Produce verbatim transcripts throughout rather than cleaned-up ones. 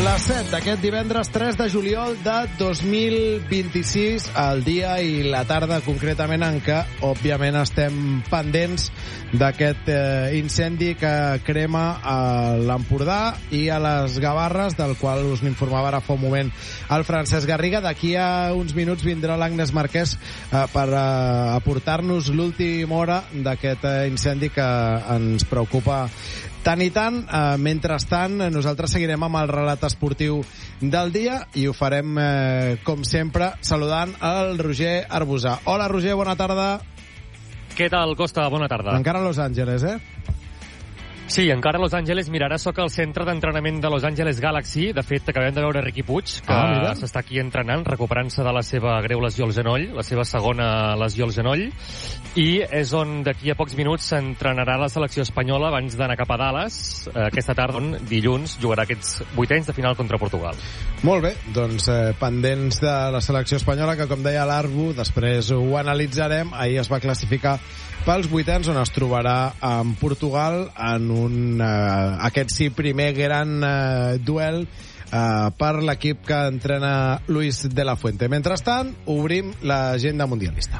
Les set d'aquest divendres tres de juliol de dos mil vint-i-sis, el dia i la tarda concretament en què, òbviament, estem pendents d'aquest eh, incendi que crema a l'Empordà i a les Gavarres, del qual us n'informava ara fa un moment el Francesc Garriga. D'aquí a uns minuts vindrà l'Agnès Marquès eh, per eh, aportar-nos l'última hora d'aquest eh, incendi que ens preocupa tant i tant. Eh, mentrestant, nosaltres seguirem amb el relat esportiu del dia i ho farem, eh, com sempre, saludant el Roger Arbusà. Hola, Roger, bona tarda. Què tal, Costa? Bona tarda. Encara a Los Angeles, eh? Sí, encara a Los Angeles. Mira, ara soc al centre d'entrenament de Los Angeles Galaxy. De fet, acabem de veure Riqui Puig, que ah, s'està aquí entrenant, recuperant-se de la seva greu lesió al genoll, la seva segona lesió al genoll, i és on d'aquí a pocs minuts s'entrenarà la selecció espanyola abans d'anar cap a Dallas. Aquesta tarda, on, dilluns, jugarà aquests vuitens de final contra Portugal. Molt bé, doncs eh, pendents de la selecció espanyola, que com deia l'Arbu, després ho analitzarem. Ahir es va classificar pels vuitens, on es trobarà amb Portugal en un, eh, aquest sí, primer gran eh, duel eh, per l'equip que entrena Luis de la Fuente. Mentrestant, obrim l'agenda mundialista.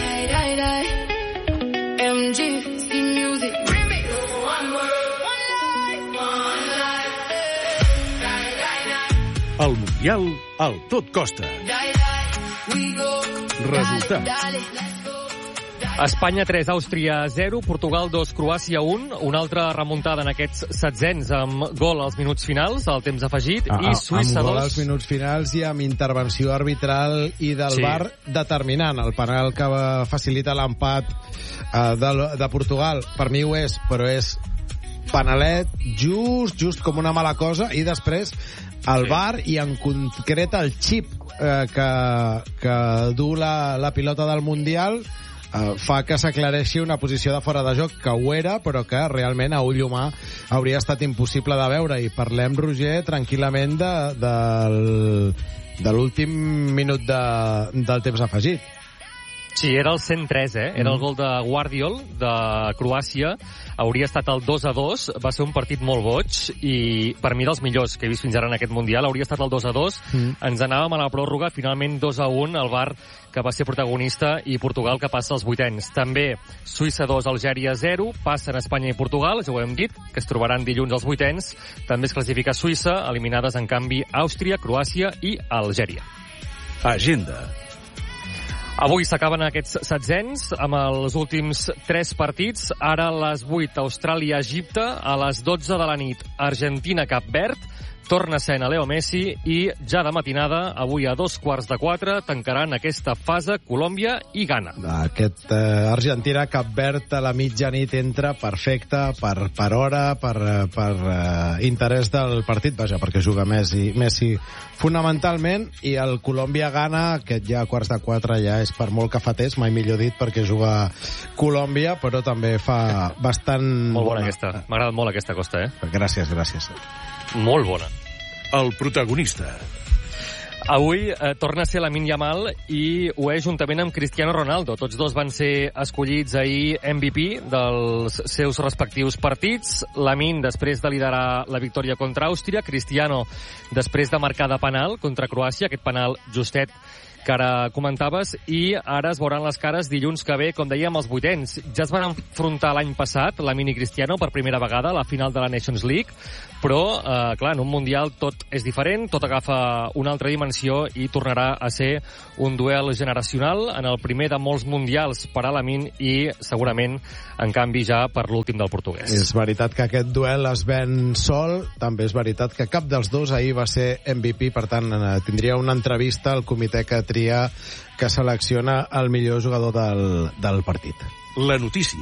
El Mundial al tot costa. Resultats. Espanya tres, Àustria zero, Portugal dos, Croàcia un, una altra remuntada en aquests setzents amb gol als minuts finals, al temps afegit, ah, i Suïssa dos. Amb gol als minuts finals i amb intervenció arbitral i del sí. V A R determinant. El penal que facilita l'empat eh, de, de Portugal, per mi ho és, però és penalet just, just com una mala cosa, i després el V A R i en concret el xip eh, que, que du la, la pilota del Mundial Uh, fa que s'aclareixi una posició de fora de joc que ho era, però que realment a ull humà hauria estat impossible de veure. I parlem, Roger, tranquil·lament de, de, de l'últim minut de, del temps afegit. Sí, era el cent tres, eh? Era el gol de Guardiol, de Croàcia. Hauria estat el dos a dos. Va ser un partit molt boig i, per mi, dels millors que he vist fins ara en aquest Mundial. Hauria estat el dos a dos. Mm. Ens anàvem a la pròrroga, finalment dos a un. El V A R, que va ser protagonista, i Portugal, que passa als vuitens. També Suïssa dos, Algèria zero. Passen Espanya i Portugal, ja ho hem dit, que es trobaran dilluns als vuitens. També es classifica Suïssa, eliminades, en canvi, Àustria, Croàcia i Algèria. Agenda. Avui s'acaben aquests setzents amb els últims tres partits. Ara a les vuit, Austràlia-Egipte. A les dotze de la nit, Argentina-Cap Verd. Torna a ser Leo Messi i ja de matinada, avui a dos quarts de quatre, tancaran aquesta fase Colòmbia i Ghana. Aquest eh, Argentina-Cap Verd a la mitjanit entra perfecte per, per hora, per, per eh, interès del partit, vaja, perquè juga Messi, Messi fonamentalment, i el Colòmbia-Ghana, aquest ja a quarts de quatre ja és per molt cafeters, mai millor dit, perquè juga Colòmbia, però també fa bastant... Molt bona aquesta, m'ha agradat molt aquesta, Costa, eh? Gràcies, gràcies. Molt bona. El protagonista. Avui eh, torna a ser Lamine Yamal i ho és juntament amb Cristiano Ronaldo. Tots dos van ser escollits ahir M V P dels seus respectius partits. Lamine després de liderar la victòria contra Àustria, Cristiano després de marcar de penal contra Croàcia, aquest penal justet que ara comentaves, i ara es veuran les cares dilluns que ve, com dèiem, els vuitens. Ja es van enfrontar l'any passat, Lamine i Cristiano, per primera vegada, a la final de la Nations League, però, eh, clar, en un Mundial tot és diferent, tot agafa una altra dimensió i tornarà a ser un duel generacional en el primer de molts Mundials per a Lamine i, segurament, en canvi, ja per l'últim del portuguès. És veritat que aquest duel es ven sol, també és veritat que cap dels dos ahir va ser M V P, per tant, tindria una entrevista al comitè que tria, que selecciona el millor jugador del, del partit. La notícia.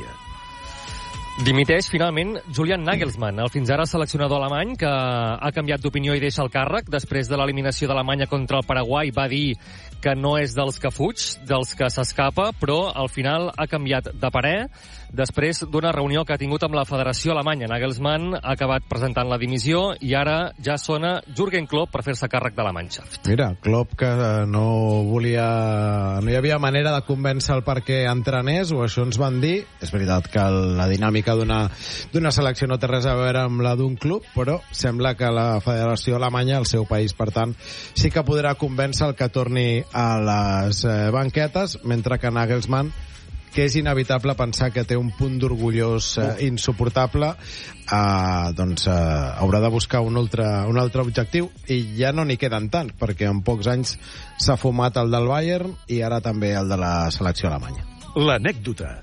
Dimiteix finalment Julian Nagelsmann, el fins ara seleccionador alemany, que ha canviat d'opinió i deixa el càrrec. Després de l'eliminació d'Alemanya contra el Paraguai va dir que no és dels que fuig, dels que s'escapa, però al final ha canviat de parer després d'una reunió que ha tingut amb la Federació Alemanya. Nagelsmann ha acabat presentant la dimissió i ara ja sona Jürgen Klopp per fer-se càrrec de la Mannschaft. Mira, Klopp que no volia... no hi havia manera de convèncer el perquè entrenés, o això ens van dir. És veritat que la dinàmica d'una d'una selecció no té res a veure amb la d'un club, però sembla que la Federació Alemanya, el seu país, per tant, sí que podrà convèncer el que torni a les eh, banquetes, mentre que Nagelsmann, que és inevitable pensar que té un punt d'orgullós eh, insuportable, eh, doncs eh, haurà de buscar un altre, un altre objectiu, i ja no n'hi queden tant, perquè en pocs anys s'ha fumat el del Bayern i ara també el de la selecció alemanya. L'anècdota.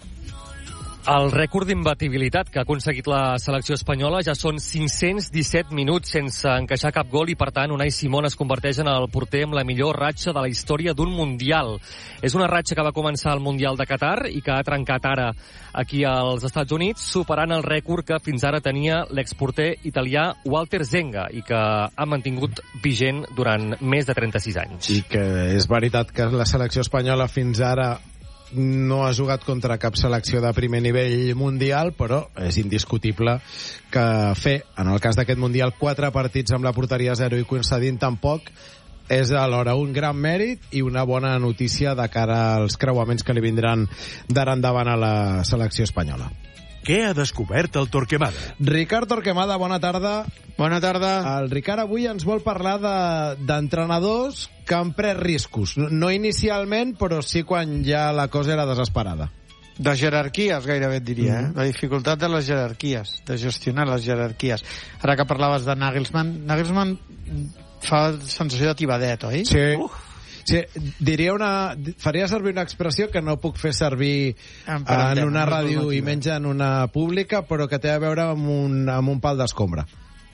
El rècord d'imbatibilitat que ha aconseguit la selecció espanyola ja són cinc-cents disset minuts sense encaixar cap gol i, per tant, Unai Simón es converteix en el porter amb la millor ratxa de la història d'un Mundial. És una ratxa que va començar al Mundial de Qatar i que ha trencat ara aquí als Estats Units, superant el rècord que fins ara tenia l'exporter italià Walter Zenga i que ha mantingut vigent durant més de trenta-sis anys. I que és veritat que la selecció espanyola fins ara no ha jugat contra cap selecció de primer nivell mundial, però és indiscutible que fer, en el cas d'aquest mundial, quatre partits amb la porteria zero i coincidint tampoc, és alhora un gran mèrit i una bona notícia de cara als creuaments que li vindran d'ara endavant a la selecció espanyola. Què ha descobert el Torquemada? Ricard Torquemada, bona tarda. Bona tarda. El Ricard avui ens vol parlar d'entrenadors de, que han pres riscos. No inicialment, però sí quan ja la cosa era desesperada. De jerarquies, gairebé et diria, mm-hmm. eh? La dificultat de les jerarquies, de gestionar les jerarquies. Ara que parlaves de Nagelsmann, Nagelsmann fa sensació de tibadet, oi? Sí. Uf. Sí, diria una, faria servir una expressió que no puc fer servir en una ràdio i menys en una pública, però que té a veure amb un, amb un pal d'escombra.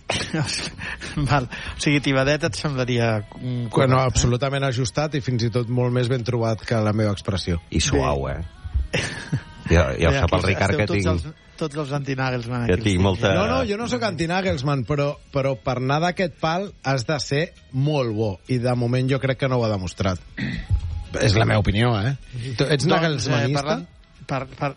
Val. O sigui, tibadet et semblaria... Bueno, absolutament ajustat i fins i tot molt més ben trobat que la meva expressió. I suau, eh? Ja, ja ho sap el Ricard que tinc... Els, tots els anti-Nagelsmann aquí. Tinc molta... No, no, jo no sóc anti-Nagelsmann, però, però per anar d'aquest pal has de ser molt bo. I de moment jo crec que no ho ha demostrat. És la meva opinió, eh? Tu ets doncs, nagelsmanista? Eh, parlant, per, per...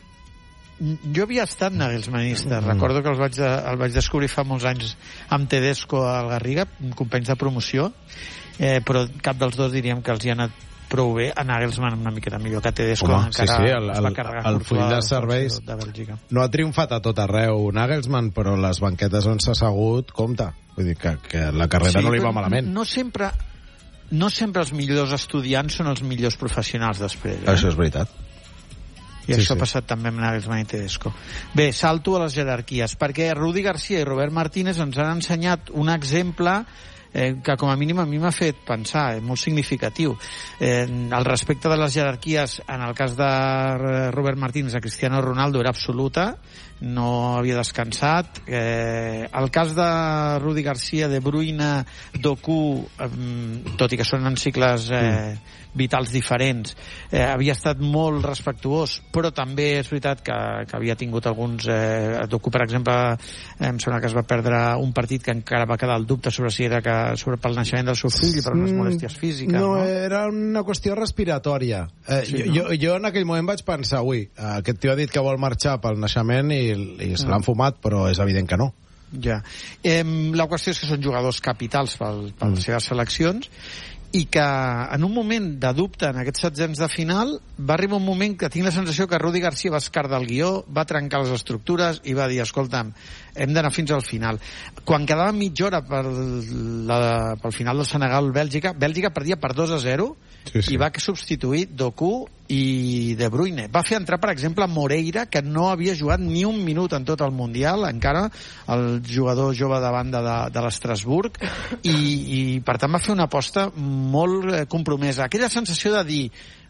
Jo havia estat nagelsmanista. Mm. Recordo que el vaig, de, el vaig descobrir fa molts anys amb Tedesco al Garriga, companys de promoció, eh, però cap dels dos diríem que els hi ha anat prou bé. A Nagelsmann una miqueta millor que Tedesco. Home, encara sí, sí, el, es va el, carregar el full de serveis de Bèlgica. No ha triomfat a tot arreu Nagelsmann, però les banquetes on s'ha assegut, compte, vull dir que, que la carrera sí, no li va malament. No sempre, no sempre els millors estudiants són els millors professionals després, eh? Això és veritat. I sí, això sí. Ha passat també amb Nagelsmann i Tedesco. Bé, salto a les jerarquies, perquè Rudi Garcia i Robert Martínez ens han ensenyat un exemple eh, que com a mínim a mi m'ha fet pensar, eh, molt significatiu. Eh, el respecte de les jerarquies, en el cas de Robert Martínez a Cristiano Ronaldo, era absoluta, no havia descansat. Eh, el cas de Rudi Garcia, De Bruyne, Doku, eh, tot i que són en cicles eh, vitals diferents, eh, havia estat molt respectuós, però també és veritat que, que havia tingut alguns... Eh, Doku, per exemple, eh, em sembla que es va perdre un partit que encara va quedar el dubte sobre si era que, sobre pel naixement del seu fill i per unes molèsties físiques. No, no? Era una qüestió respiratòria. Eh, sí, jo, no? jo en aquell moment vaig pensar, ui, aquest tio ha dit que vol marxar pel naixement i, i se l'han fumat, però és evident que no. Ja. Eh, la qüestió és que són jugadors capitals per, per les seves seleccions i que en un moment de dubte en aquests setzents de final va arribar un moment que tinc la sensació que Rudi Garcia va escardar el guió, va trencar les estructures i va dir, escolta'm, hem d'anar fins al final. Quan quedava mitja hora per la, pel final del Senegal-Bèlgica, Bèlgica perdia per dos a zero, sí, sí. I va substituir Doku i De Bruyne. Va fer entrar, per exemple, Moreira, que no havia jugat ni un minut en tot el Mundial, encara, el jugador jove de banda de, de l'Estrasburg, i, i per tant va fer una aposta molt compromesa. Aquella sensació de dir,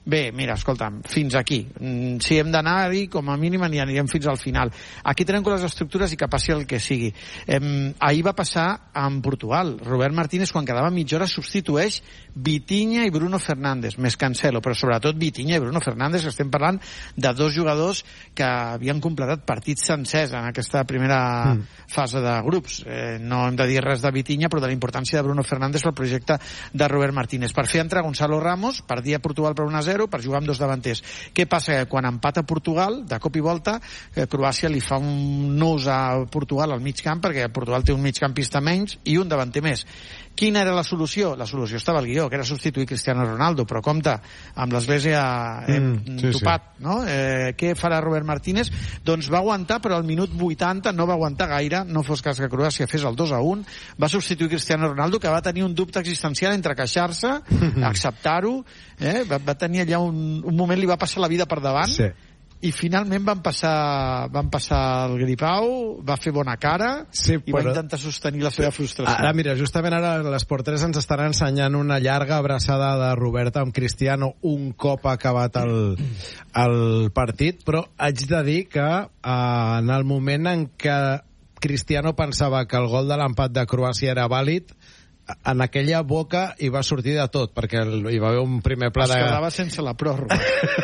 bé, mira, escolta'm, fins aquí. Si hem d'anar-hi, com a mínim anirem fins al final. Aquí trenco les estructures i que passi el que sigui. Eh, ahir va passar amb Portugal. Robert Martínez, quan quedava mitja hora, substitueix Vitinha i Bruno Fernández, més Cancelo, però sobretot Vitinha i Bruno Fernández, que estem parlant de dos jugadors que havien completat partits sencers en aquesta primera mm. fase de grups. Eh, no hem de dir res de Vitinha, però de la importància de Bruno Fernández pel projecte de Robert Martínez. Per fer entrar Gonzalo Ramos, perdia Portugal per un a zero, per jugar amb dos davanters. Què passa? Quan empata Portugal, de cop i volta, eh, Croàcia li fa un nus a Portugal al mig camp, perquè Portugal té un migcampista menys i un davanter més. Quina era la solució? La solució estava al guió, que era substituir Cristiano Ronaldo, però compte, amb l'església eh, mm, sí, topat, sí. no? Eh, què farà Robert Martínez? Doncs va aguantar, però al minut vuitanta no va aguantar gaire, no fos cas que Croàcia fes el dos a un, va substituir Cristiano Ronaldo, que va tenir un dubte existencial entre queixar-se, acceptar-ho, eh? va, va tenir allà un, un moment, li va passar la vida per davant, sí. i finalment van passar, van passar el gripau, va fer bona cara sí, i va intentar sostenir la seva frustració. Ara, mira, justament ara l'Esport tres ens estarà ensenyant una llarga abraçada de Roberta amb Cristiano un cop ha acabat el, el partit, però haig de dir que eh, en el moment en què Cristiano pensava que el gol de l'empat de Croàcia era vàlid, en aquella boca hi va sortir de tot, perquè hi va haver un primer pla de... Es quedava sense la pròrroga.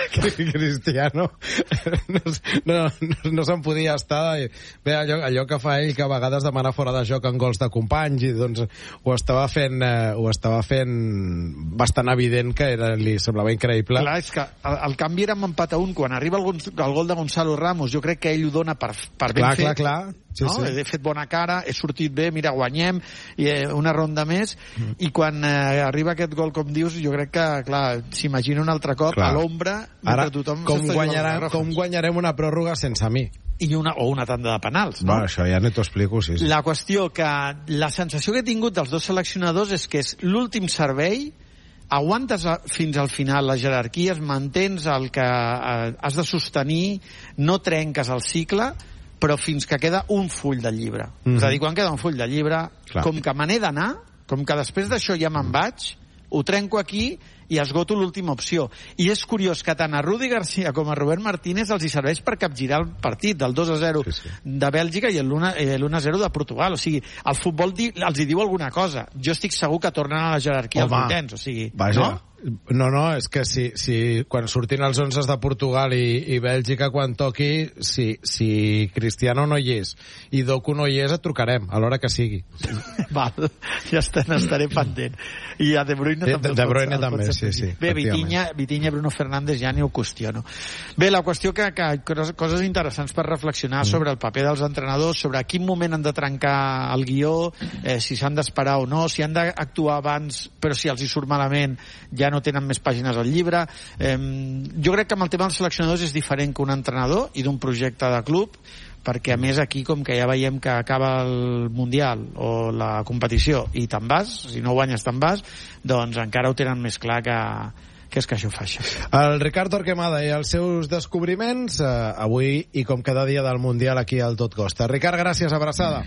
Cristiano no, no, no, no se'n podia estar. Bé, allò, allò que fa ell, que a vegades demana fora de joc en gols de companys, i doncs ho estava fent, eh, ho estava fent bastant evident, que era, li semblava increïble. Clar, és que el, el canvi era amb empat a un. Quan arriba el, el gol de Gonzalo Ramos, jo crec que ell ho dona per, per ben clar, fet. Clar, clar, sí, no? sí. He fet bona cara, he sortit bé, mira, guanyem, i eh, una ronda més, mm. i quan eh, arriba aquest gol, com dius, jo crec que, clar, s'imagina un altre cop clar. A l'ombra, ara, tothom com, guanyarem, com guanyarem una pròrroga sense mi? I una, o una tanda de penals, no? Bueno, això ja no t'ho explico, sí, sí. La qüestió que la sensació que he tingut dels dos seleccionadors és que és l'últim servei, aguantes fins al final les jerarquies, mantens el que eh, has de sostenir, no trenques el cicle, però fins que queda un full del llibre. Mm-hmm. És a dir, quan queda un full del llibre, clar. Com que me n'he d'anar, com que després d'això ja me'n vaig, ho trenco aquí i esgoto l'última opció. I és curiós que tant a Rudi Garcia com a Robert Martínez els hi serveix per capgirar el partit del dos a zero sí, sí. de Bèlgica i l'un a zero de Portugal. O sigui, el futbol di, els hi diu alguna cosa. Jo estic segur que tornen a la jerarquia els vuitens. O sigui, vaja. No? No, no, és que si, si quan surtin els onzes de Portugal i, i Bèlgica quan toqui, si, si Cristiano no hi és i Doku no hi és, et trucarem a l'hora que sigui. Val, ja estaré, estaré pendent. I a De Bruyne de, també. De Bruyne també, sí, sí. Bé, Vitinha, Vitinha, Bruno Fernández ja ni ho qüestiono. Bé, la qüestió que, que coses interessants per reflexionar mm. sobre el paper dels entrenadors, sobre a quin moment han de trencar el guió, eh, si s'han d'esperar o no, si han d'actuar abans, però si els hi surt malament ja no tenen més pàgines al llibre. Eh, jo crec que amb el tema dels seleccionadors és diferent que un entrenador i d'un projecte de club, perquè a més aquí, com que ja veiem que acaba el Mundial o la competició i te'n vas, si no guanyes te'n vas, doncs encara ho tenen més clar que, que és que això fa això. El Ricard Torquemada i els seus descobriments eh, avui i com cada dia del Mundial aquí al Tot Costa. Ricard, gràcies, abraçada.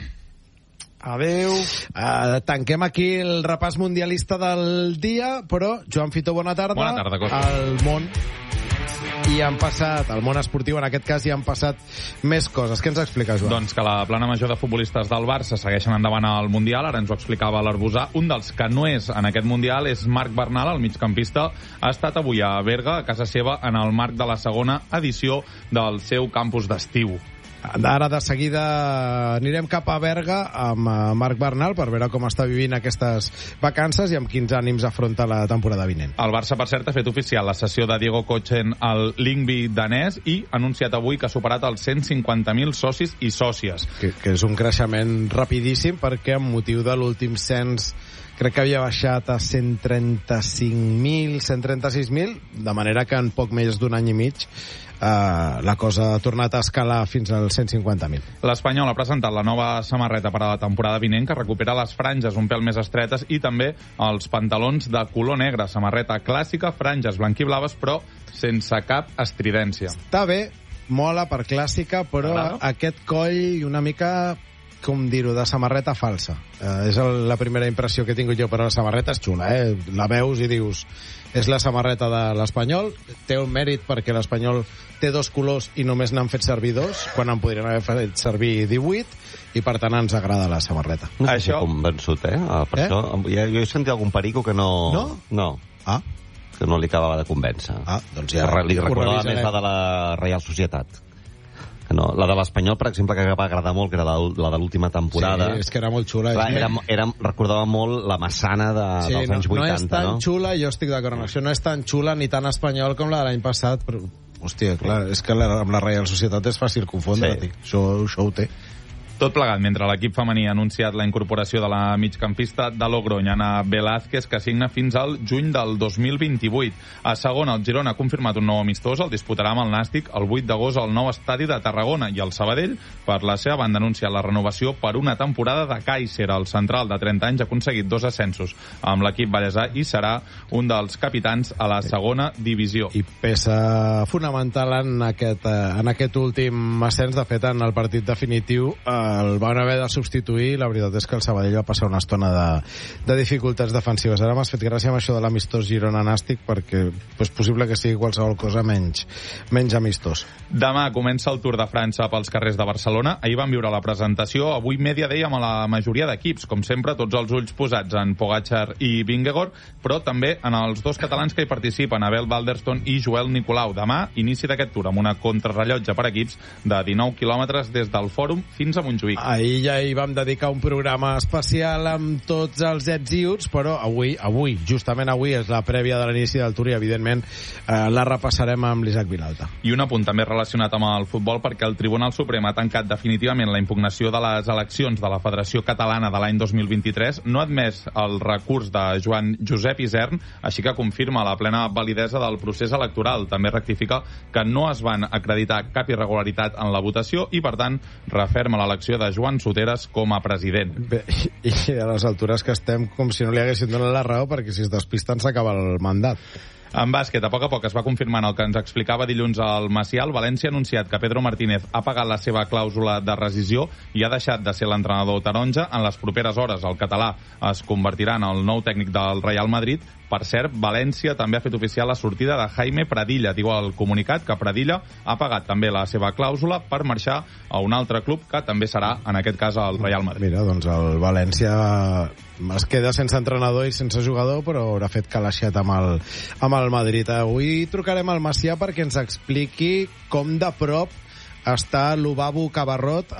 Adeu. Uh, tanquem aquí el repàs mundialista del dia, però Joan Fito, bona tarda. Bona tarda, Costa. Al món i han passat, al món esportiu en aquest cas, hi han passat més coses. Què ens explica, Joan? Doncs que la plana major de futbolistes del Barça segueixen endavant al Mundial, ara ens ho explicava l'Arbusà. Un dels que no és en aquest Mundial és Marc Bernal, el migcampista. Ha estat avui a Berga, a casa seva, en el marc de la segona edició del seu campus d'estiu. Ara de seguida anirem cap a Berga amb Marc Bernal per veure com està vivint aquestes vacances i amb quins ànims afronta la temporada vinent. El Barça, per cert, ha fet oficial la cessió de Diego Kochen al Lyngby danès i ha anunciat avui que ha superat els cent cinquanta mil socis i sòcies. Que, que és un creixement rapidíssim perquè amb motiu de l'últim cens crec que havia baixat a cent trenta-cinc mil, cent trenta-sis mil, de manera que en poc més d'un any i mig Uh, la cosa ha tornat a escalar fins als cent cinquanta mil. L'Espanyol ha presentat la nova samarreta per a la temporada vinent, que recupera les franges un pèl més estretes i també els pantalons de color negre. Samarreta clàssica, franges blanquiblaves, però sense cap estridència. Està bé, mola per clàssica, però claro. Aquest coll una mica com dir-ho, de samarreta falsa. Eh, és el, la primera impressió que he tingut jo, però la samarreta és xula, eh? La veus i dius, és la samarreta de l'Espanyol, té un mèrit perquè l'Espanyol té dos colors i només n'han fet servir dos, quan en podrien haver fet servir divuit, i per tant ens agrada la samarreta. No sé si convençut, eh? Per eh? això, jo, jo he sentit algun perico que no... No? No. Ah. Que no li acabava de convèncer. Ah, doncs ja li recordava més la de la Reial Societat. No, la de l'Espanyol, per exemple, que va agradar molt, que era la, la de l'última temporada. Sí, és que era molt xula. Clar, era, era, recordava molt la Massana de, sí, dels anys no, vuitanta, no? és tan no? xula, jo estic d'acord amb això, no és tan xula ni tan espanyol com la de l'any passat, però, hòstia, clar, és que la, amb la Reial Societat és fàcil confondre, sí. això, això ho té. Tot plegat, mentre l'equip femení ha anunciat la incorporació de la migcampista de Logronyo, Ana Velázquez, que signa fins al juny del dos mil vint-i-vuit. A segona, el Girona ha confirmat un nou amistós, el disputarà amb el Nàstic el vuit d'agost al nou estadi de Tarragona, i el Sabadell, per la seva banda, ha anunciat la renovació per una temporada de Kaiser. El central de trenta anys ha aconseguit dos ascensos amb l'equip ballesà i serà un dels capitans a la segona divisió. I peça fonamental en aquest, en aquest últim ascens. De fet, en el partit definitiu el van haver de substituir, la veritat és que el Sabadell va passar una estona de, de dificultats defensives. Ara m'has fet gràcia amb això de l'amistós Girona-Nàstic, perquè és possible que sigui qualsevol cosa menys, menys amistós. Demà comença el Tour de França pels carrers de Barcelona. Ahir vam viure la presentació, avui Media Day amb la majoria d'equips, com sempre, tots els ulls posats en Pogačar i Vingegaard, però també en els dos catalans que hi participen, Abel Balderston i Joel Nicolau. Demà, inici d'aquest Tour amb una contrarrellotge per equips de dinou quilòmetres des del Fòrum fins a Montjuïc. Ahir ja hi vam dedicar un programa especial amb tots els ets i uts, però avui, avui, justament avui, és la prèvia de l'inici del Tour i, evidentment, eh, la repassarem amb l'Isaac Vilalta. I un apunt també relacionat amb el futbol, perquè el Tribunal Suprem ha tancat definitivament la impugnació de les eleccions de la Federació Catalana de l'any dos mil vint-i-tres, no ha admès el recurs de Joan Josep Isern, així que confirma la plena validesa del procés electoral. També rectifica que no es van acreditar cap irregularitat en la votació i, per tant, referma l'elecció de Joan Soteres com a president. Bé, i a les altures que estem com si no li haguessin donat la raó, perquè si es despisten s'acaba el mandat. En bàsquet, a poc a poc es va confirmant el que ens explicava dilluns al Macià. El València ha anunciat que Pedro Martínez ha pagat la seva clàusula de rescisió i ha deixat de ser l'entrenador taronja. En les properes hores el català es convertirà en el nou tècnic del Real Madrid. Per cert, València també ha fet oficial la sortida de Jaime Pradilla. Diu al comunicat que Pradilla ha pagat també la seva clàusula per marxar a un altre club que també serà, en aquest cas, el Real Madrid. Mira, doncs el València es queda sense entrenador i sense jugador, però haurà fet calaixet amb el, amb el Madrid. Avui trucarem al Macià perquè ens expliqui com de prop està l'Ubabo Cabarrot,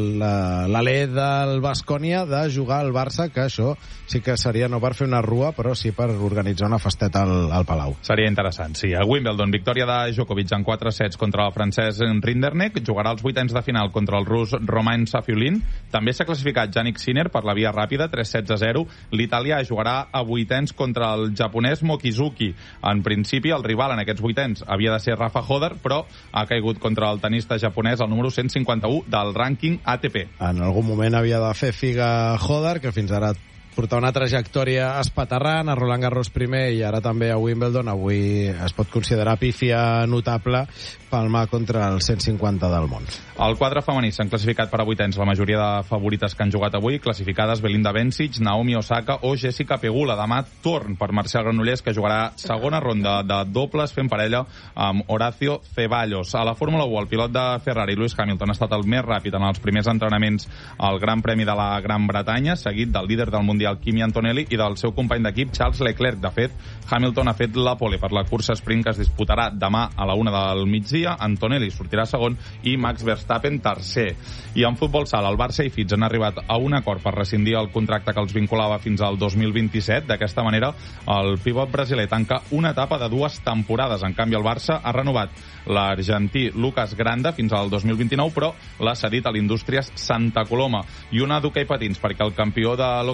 l'alè del Baskonia, de jugar al Barça, que això sí que seria no per fer una rua, però sí per organitzar una festeta al, al Palau. Seria interessant, sí. A Wimbledon, victòria de Djokovic en quatre sets contra el francès Rinderknech, jugarà els vuitens de final contra el rus Romain Safiulin. També s'ha classificat Jannik Sinner per la via ràpida, tres sets a zero. L'italià jugarà a vuitens contra el japonès Mokizuki. En principi, el rival en aquests vuitens havia de ser Rafa Hodder, però ha caigut contra el tenista japonès, el número cent cinquanta-u del rànquing A T P. En algun moment havia de fer figa Hodder, que fins ara portar una trajectòria espaterrant, a Roland Garros primer i ara també a Wimbledon. Avui es pot considerar pífia notable palmar contra el cent cinquanta del món. El quadre femení s'han classificat per a vuitens la majoria de favorites que han jugat avui, classificades Belinda Bencic, Naomi Osaka o Jessica Pegula. Demà torn per Marcial Granollers, que jugarà segona ronda de dobles fent parella amb Horacio Ceballos. A la Fórmula u, el pilot de Ferrari, Lewis Hamilton, ha estat el més ràpid en els primers entrenaments al Gran Premi de la Gran Bretanya, seguit del líder del Mundial Kimi Antonelli i del seu company d'equip Charles Leclerc. De fet, Hamilton ha fet la pole per la cursa sprint que es disputarà demà a la una del migdia. Antonelli sortirà segon i Max Verstappen tercer. I en futbol sala, el Barça i Fitch han arribat a un acord per rescindir el contracte que els vinculava fins al dos mil vint-i-set. D'aquesta manera, el pivot brasiler tanca una etapa de dues temporades. En canvi, el Barça ha renovat l'argentí Lucas Granda fins al dos mil vint-i-nou, però l'ha cedit a l'Indústries Santa Coloma. I una d'hoquei patins, perquè el campió de l'Hockey Lliga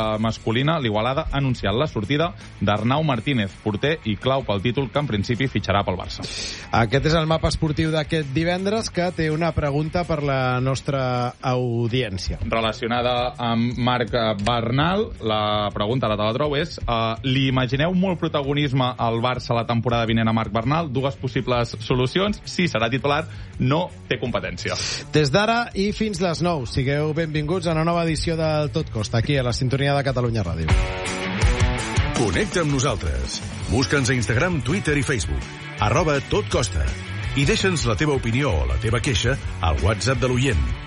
categoria masculina, l'Igualada ha anunciat la sortida d'Arnau Martínez, porter i clau pel títol, que en principi fitxarà pel Barça. Aquest és el mapa esportiu d'aquest divendres, que té una pregunta per la nostra audiència. Relacionada amb Marc Bernal, la pregunta, ara te la trobo, és uh, li imagineu molt protagonisme al Barça la temporada vinent a Marc Bernal? Dues possibles solucions: sí, serà titular, no té competència. Des d'ara i fins les nou, sigueu benvinguts a una nova edició del Tot Costa, aquí a la sintonia de Catalunya Ràdio. Connecta amb nosaltres. Busca'ns a Instagram, Twitter i Facebook. Arroba Tot Costa. I deixa'ns la teva opinió o la teva queixa al WhatsApp de l'oient.